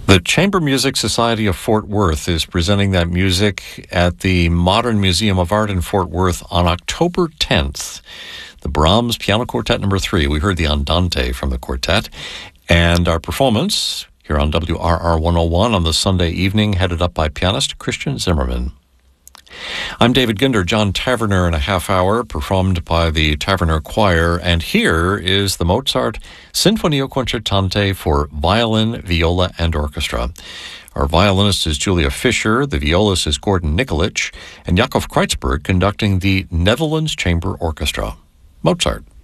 The Chamber Music Society of Fort Worth is presenting that music at the Modern Museum of Art in Fort Worth on October 10th. The Brahms Piano Quartet No. 3. We heard the Andante from the quartet. And our performance here on WRR 101 on the Sunday evening, headed up by pianist Christian Zimmerman. I'm David Ginder. John Taverner in a half hour, performed by the Taverner Choir, and here is the Mozart Sinfonio Concertante for violin, viola, and orchestra. Our violinist is Julia Fischer, the violist is Gordon Nikolic, and Yakov Kreitzberg conducting the Netherlands Chamber Orchestra. Mozart.